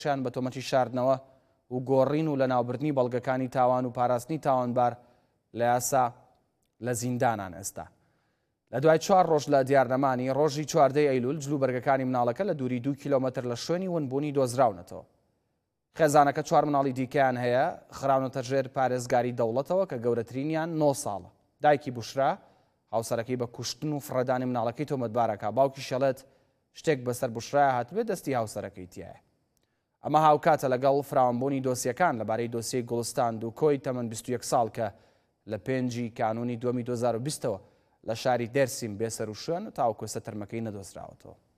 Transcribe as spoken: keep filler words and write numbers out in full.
شیان بە تۆمەتی شاردنەوە و گۆڕین و لە ناوبردنی بەڵگەکانی تاوان و پاراستنی تاوانبار لە یاسا لە زیندانان ئێستا. لە دوای چوار ڕۆژ لە دیارنەمانی ڕۆژی چواردەی ئەیلول جلوبەرگەکانی مناڵەکە لە دووری دو کیلۆمەتر لە شوێنی ونبوونی دۆزراونەتەوە. خێزانەکە چوار مناڵی دیکەیان هەیە خراونەتە ژێر پارێزگاری دەوڵەتەوە کە گەورەترینیان نۆ ساڵە. دایکی بوشرا هاوسەرەکەی بە کوشتن و فڕێدانی مناڵەکەی تۆمەتبارەکە. باوکی شەڵێت شتێک بەسەر بوشرایە هاتبێت دەستی هاوسەرەکەی تایە. ئەمە هاوکاتە لەگەڵ فراوانبوونی دۆسیەکان لەبارەی دۆسیەی گوڵستان و کۆی تەمەن بیست و یەک ساڵ کە لە پێنجی کانونی دووەمی دو هەزار و بیستەوە لە شاری دێرسیم بێسەر و شوێن تاوکۆ سەتەرمەکەی نەدۆزراوەتەوە.